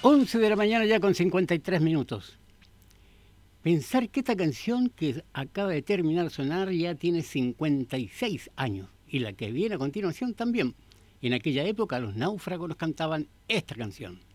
11 de la mañana ya con 53 minutos. Pensar que esta canción que acaba de terminar de sonar ya tiene 56 años y la que viene a continuación también. En aquella época los Náufragos nos cantaban esta canción.